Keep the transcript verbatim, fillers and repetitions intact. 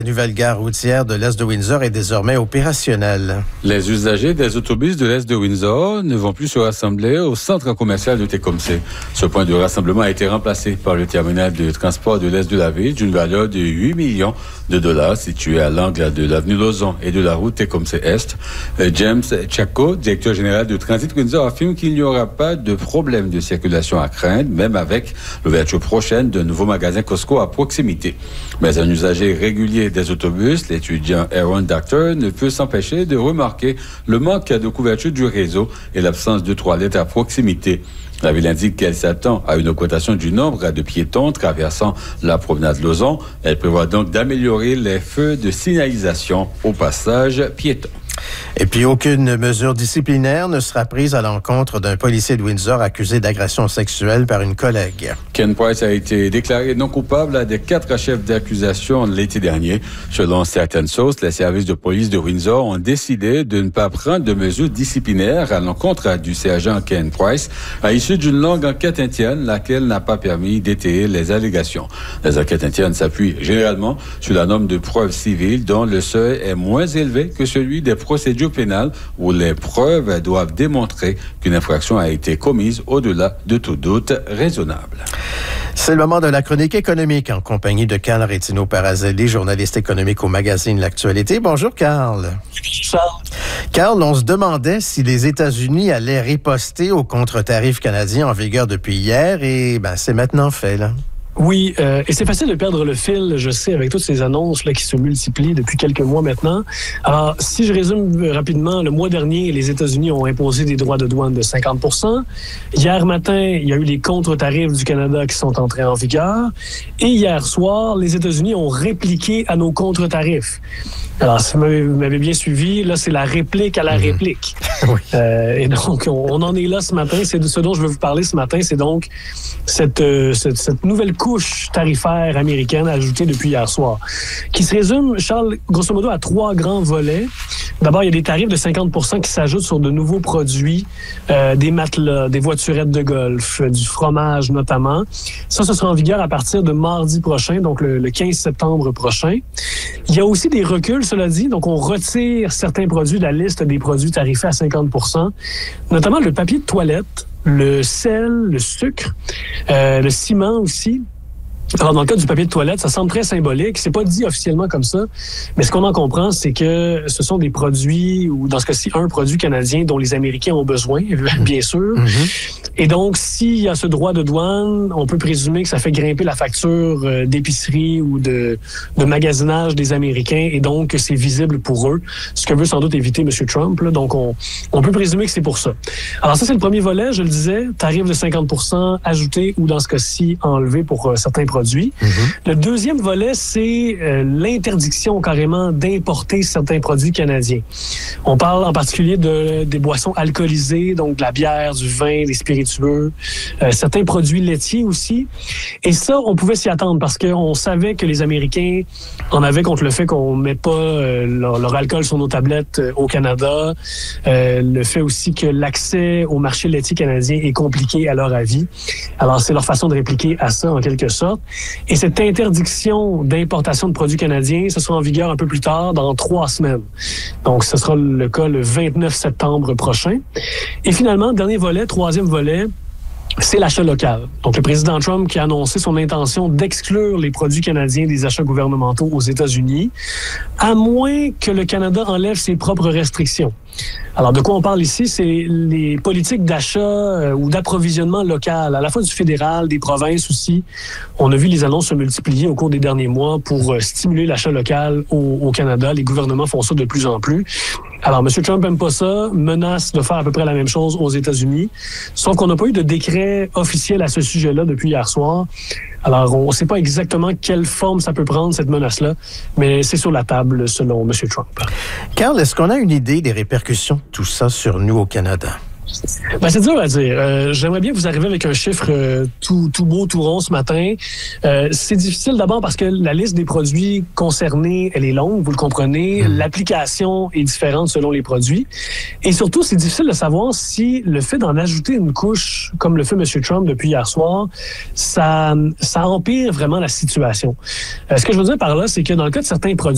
La nouvelle gare routière de l'Est de Windsor est désormais opérationnelle. Les usagers des autobus de l'Est de Windsor ne vont plus se rassembler au centre commercial de Tecumseh. Ce point de rassemblement a été remplacé par le terminal de transport de l'Est de la ville d'une valeur de huit millions de dollars situé à l'angle de l'avenue Lauson et de la route Tecumseh-Est. James Chacko, directeur général de Transit Windsor, affirme qu'il n'y aura pas de problème de circulation à craindre, même avec l'ouverture prochaine d'un nouveau magasin Costco à proximité. Mais un usager régulier des autobus, l'étudiant Aaron Doctor, ne peut s'empêcher de remarquer le manque de couverture du réseau et l'absence de toilettes à proximité. La ville indique qu'elle s'attend à une augmentation du nombre de piétons traversant la promenade Lauson. Elle prévoit donc d'améliorer les feux de signalisation au passage piéton. Et puis, aucune mesure disciplinaire ne sera prise à l'encontre d'un policier de Windsor accusé d'agression sexuelle par une collègue. Ken Price a été déclaré non coupable à des quatre chefs d'accusation l'été dernier. Selon certaines sources, les services de police de Windsor ont décidé de ne pas prendre de mesures disciplinaires à l'encontre du sergent Ken Price à l'issue d'une longue enquête interne, laquelle n'a pas permis d'étayer les allégations. Les enquêtes internes s'appuient généralement sur la norme de preuve civile dont le seuil est moins élevé que celui des procédures pénales où les preuves doivent démontrer qu'une infraction a été commise au-delà de tout doute raisonnable. C'est le moment de la chronique économique en compagnie de Carl Rétino-Parazelli, journaliste économique au magazine L'Actualité. Bonjour, Carl. Charles. Carl, on se demandait si les États-Unis allaient riposter aux contre-tarifs canadiens en vigueur depuis hier et ben, c'est maintenant fait, là. Oui, euh, et c'est facile de perdre le fil, je sais, avec toutes ces annonces là qui se multiplient depuis quelques mois maintenant. Alors, si je résume rapidement, le mois dernier, les États-Unis ont imposé des droits de douane de cinquante pour cent. Hier matin, il y a eu les contre-tarifs du Canada qui sont entrés en vigueur. Et hier soir, les États-Unis ont répliqué à nos contre-tarifs. Alors, si vous m'avez bien suivi, là, c'est la réplique à la mmh. réplique. Oui. Euh, et donc, on, on en est là ce matin. C'est de ce dont je veux vous parler ce matin. C'est donc cette, euh, cette, cette nouvelle couche tarifaire américaine ajoutée depuis hier soir, qui se résume, Charles, grosso modo, à trois grands volets. D'abord, il y a des tarifs de cinquante pour cent qui s'ajoutent sur de nouveaux produits, euh, des matelas, des voiturettes de golf, du fromage notamment. Ça, ce sera en vigueur à partir de mardi prochain, donc le, le quinze septembre prochain. Il y a aussi des reculs, cela dit. Donc, on retire certains produits de la liste des produits tarifés à cinquante pour cent, notamment le papier de toilette, le sel, le sucre, euh, le ciment aussi. Alors, dans le cas du papier de toilette, ça semble très symbolique. C'est pas dit officiellement comme ça, mais ce qu'on en comprend, c'est que ce sont des produits, ou dans ce cas-ci, un produit canadien dont les Américains ont besoin, bien sûr. Mm-hmm. Et donc, s'il y a ce droit de douane, on peut présumer que ça fait grimper la facture euh, d'épicerie ou de, de magasinage des Américains, et donc que c'est visible pour eux, ce que veut sans doute éviter M. Trump. Là. Donc, on, on peut présumer que c'est pour ça. Alors ça, c'est le premier volet, je le disais, tarif de cinquante pour cent ajouté ou dans ce cas-ci, enlevé pour euh, certains produits. Mm-hmm. Le deuxième volet, c'est euh, l'interdiction carrément d'importer certains produits canadiens. On parle en particulier de, des boissons alcoolisées, donc de la bière, du vin, des spiritueux, euh, certains produits laitiers aussi. Et ça, on pouvait s'y attendre parce qu'on savait que les Américains en avaient contre le fait qu'on ne met pas euh, leur, leur alcool sur nos tablettes euh, au Canada. Euh, le fait aussi que l'accès au marché laitier canadien est compliqué à leur avis. Alors, c'est leur façon de répliquer à ça, en quelque sorte. Et cette interdiction d'importation de produits canadiens, ce sera en vigueur un peu plus tard, dans trois semaines. Donc, ce sera le cas le vingt-neuf septembre prochain. Et finalement, dernier volet, troisième volet, c'est l'achat local. Donc, le président Trump qui a annoncé son intention d'exclure les produits canadiens des achats gouvernementaux aux États-Unis, à moins que le Canada enlève ses propres restrictions. Alors, de quoi on parle ici? C'est les politiques d'achat euh, ou d'approvisionnement local, à la fois du fédéral, des provinces aussi. On a vu les annonces se multiplier au cours des derniers mois pour euh, stimuler l'achat local au, au Canada. Les gouvernements font ça de plus en plus. Alors, M. Trump n'aime pas ça, menace de faire à peu près la même chose aux États-Unis, sauf qu'on n'a pas eu de décret officiel à ce sujet-là depuis hier soir. Alors, on ne sait pas exactement quelle forme ça peut prendre, cette menace-là, mais c'est sur la table, selon M. Trump. Carl, est-ce qu'on a une idée des répercussions de tout ça sur nous au Canada? Ben, c'est dur à dire. Euh, j'aimerais bien que vous arriviez avec un chiffre euh, tout, tout beau, tout rond ce matin. Euh, c'est difficile d'abord parce que la liste des produits concernés, elle est longue, vous le comprenez. Mmh. L'application est différente selon les produits. Et surtout, c'est difficile de savoir si le fait d'en ajouter une couche, comme le fait M. Trump depuis hier soir, ça, ça empire vraiment la situation. Euh, ce que je veux dire par là, c'est que dans le cas de certains produits,